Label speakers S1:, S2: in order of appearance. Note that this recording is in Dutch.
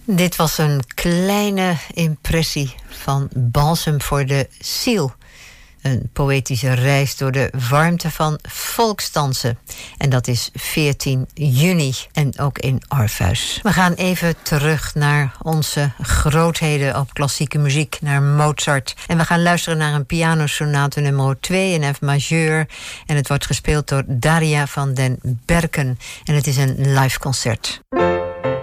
S1: Dit was een kleine impressie van Balsem voor de ziel. Een poëtische reis door de warmte van volksdansen. En dat is 14 juni en ook in Orpheus. We gaan even terug naar onze grootheden op klassieke muziek, naar Mozart. En we gaan luisteren naar een pianosonate nummer 2 in F majeur. En het wordt gespeeld door Daria van den Berken. En het is een live concert.